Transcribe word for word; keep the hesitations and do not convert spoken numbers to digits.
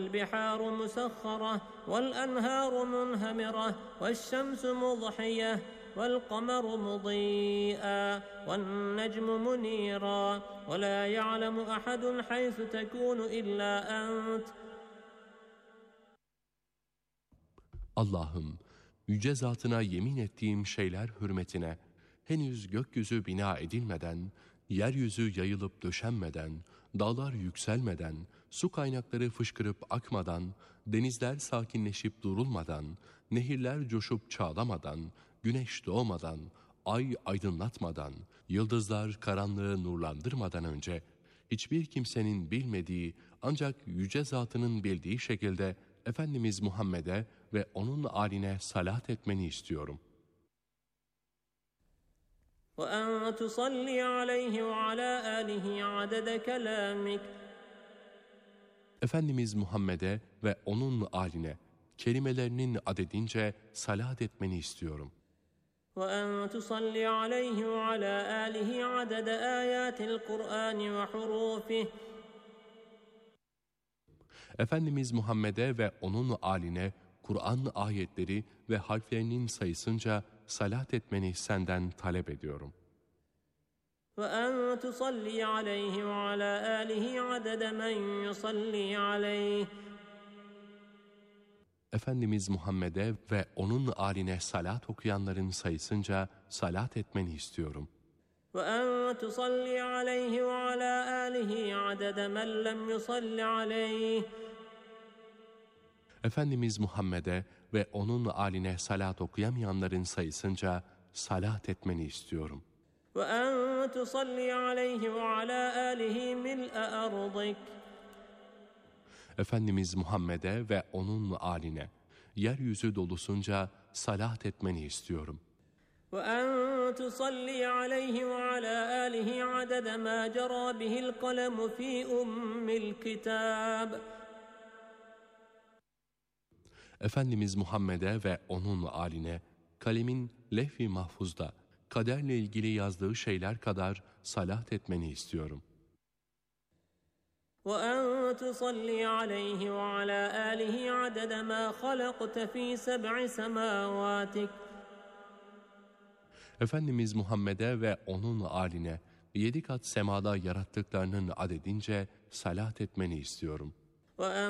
البحار مسخرة والأنهار منهمرة والشمس مضحية والقمر مضيئا والنجم منيرا ولا يعلم أحد حيث تكون إلا أنت. Allah'ım, yüce zatına yemin ettiğim şeyler hürmetine, henüz gökyüzü bina edilmeden, yeryüzü yayılıp döşenmeden, dağlar yükselmeden, su kaynakları fışkırıp akmadan, denizler sakinleşip durulmadan, nehirler coşup çağlamadan, güneş doğmadan, ay aydınlatmadan, yıldızlar karanlığı nurlandırmadan önce, hiçbir kimsenin bilmediği ancak yüce zatının bildiği şekilde Efendimiz Muhammed'e ve onun âline salat etmeni istiyorum. وأن تصلي عليه وعلى آله عدد كلامك. Efendimiz Muhammed'e ve onun âline kelimelerinin adedince salat etmeni istiyorum. وأن تصلي عليه وعلى آله عدد آيات القرآن وحروفه. Efendimiz Muhammed'e ve onun âline Kur'an ayetleri ve harflerinin sayısınca salat etmeni senden talep ediyorum. وأن تصلي عليه وعلى آله عدد من يصلي عليه. Efendimiz Muhammed'e ve onun âline salat okuyanların sayısınca salat etmeni istiyorum. وأن تصلي عليه وعلى آله عدد من لم يصل عليه. Efendimiz Muhammed'e ve onun âline salat okuyamayanların sayısınca salat etmeni istiyorum. وأن تصلي عليه وعلى آله ملء أرضك. Efendimiz Muhammed'e ve onun âline yeryüzü dolusunca salat etmeni istiyorum. وأن تصلي عليه وعلى آله عدد ما جرى به القلم في أم الكتاب. Efendimiz Muhammed'e ve onun âline kalemin levh-i mahfuzda kaderle ilgili yazdığı şeyler kadar salat etmeni istiyorum. وأن تصلي عليه وعلى آله عدد ما خلقت في سبع سماواتك. Efendimiz Muhammed'e ve onun âline yedi kat semada yarattıklarının adedince salat etmeni istiyorum. وأن